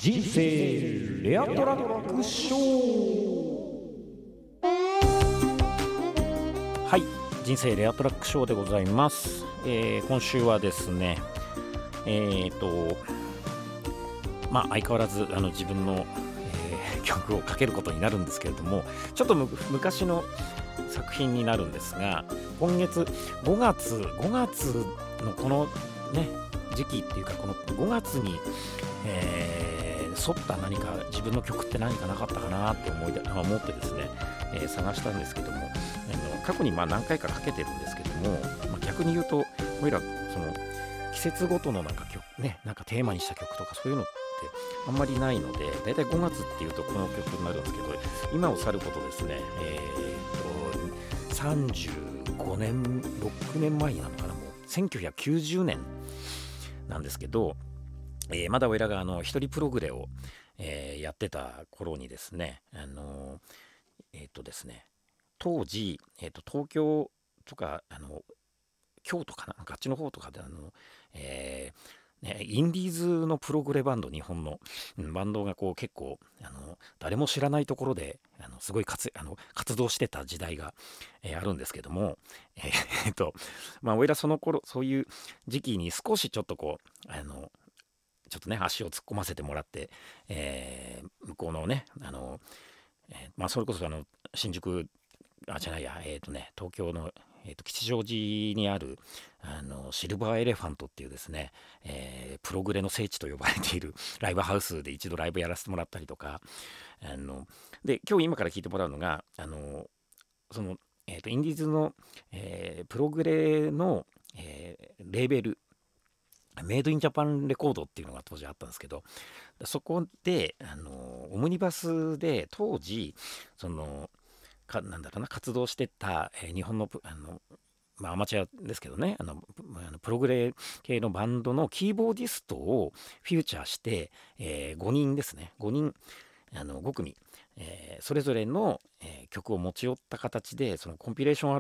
人生レアトラックショー。はい、人生レアトラックショーでございます。今週はですね、相変わらず自分の、曲をかけることになるんですけれども、ちょっと昔の作品になるんですが、今月5月のこのね時期っていうか、この5月に、沿った何か自分の曲って何かなかったかなって思ってですね、探したんですけども、過去に何回かかけてるんですけども、逆に言うとおいらその季節ごとのなんか曲ね、なんかテーマにした曲とかそういうのってあんまりないので、だいたい5月っていうとこの曲になるんですけど、今を去ることですね、35年6年前になるのかな、もう1990年なんですけど、まだおいらが一人プログレを、やってた頃にですね、ですね、当時、東京とか京都かな、あっちの方とかでインディーズのプログレバンド、日本のバンドがこう結構誰も知らないところですごい活動してた時代が、あるんですけども、おいらその頃そういう時期に少しちょっとこうちょっとね足を突っ込ませてもらって、向こうのねそれこそ新宿じゃないや、東京の、吉祥寺にあるシルバーエレファントっていうですね、プログレの聖地と呼ばれているライブハウスで一度ライブやらせてもらったりとか、で今日今から聞いてもらうのがその、インディーズの、プログレの、レーベルメイドインジャパンレコードっていうのが当時あったんですけど、そこでオムニバスで当時なんだろうな、活動してた、日本のアマチュアですけどね、プログレ系のバンドのキーボーディストをフューチャーして、5人ですね、5人5組、それぞれの、曲を持ち寄った形でそのコンピレーション